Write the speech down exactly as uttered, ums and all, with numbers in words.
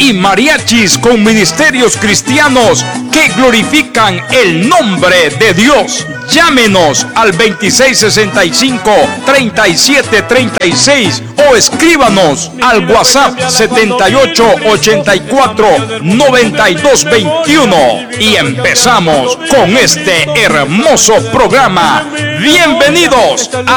y mariachis con ministerios cristianos que glorifican el nombre de Dios. Llámenos al veintiséis sesenta y cinco, treinta y siete treinta y seis o escríbanos al WhatsApp setenta y ocho ochenta y cuatro noventa y dos veintiuno y empezamos con este hermoso programa. Bienvenidos a